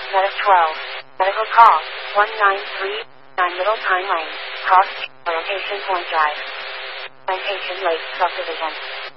Medic 12. Medical call. 1939 Middle Pine Lane. Cross. Location Point Drive. Plantation Lake Subdivision.